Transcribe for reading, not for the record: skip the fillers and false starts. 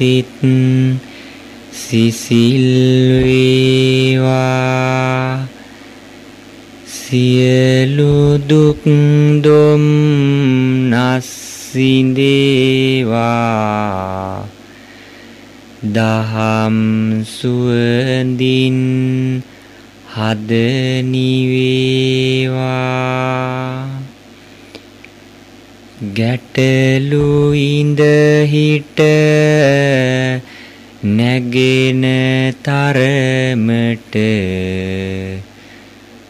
සිත් සිසිල් වේවා සියලු දුක් දුම්නස් සිඳේවා දහම් සුවඳින් හද නිවේවා ගැටලු ඉඳ හිට නැගෙන තරමට